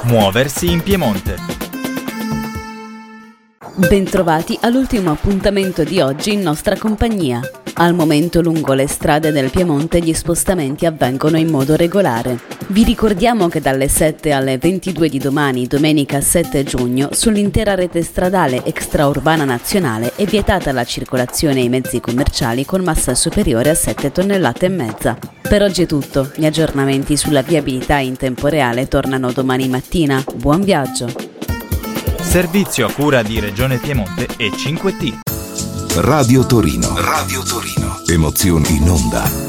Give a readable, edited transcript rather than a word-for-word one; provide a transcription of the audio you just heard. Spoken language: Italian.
Muoversi in Piemonte. Bentrovati all'ultimo appuntamento di oggi in nostra compagnia. Al momento lungo le strade del Piemonte gli spostamenti avvengono in modo regolare. Vi ricordiamo che dalle 7 alle 22 di domani, domenica 7 giugno, sull'intera rete stradale extraurbana nazionale è vietata la circolazione ai mezzi commerciali con massa superiore a 7 tonnellate e mezza. Per oggi è tutto. Gli aggiornamenti sulla viabilità in tempo reale tornano domani mattina. Buon viaggio! Servizio a cura di Regione Piemonte e 5T. Radio Torino. Radio Torino. Emozioni in onda.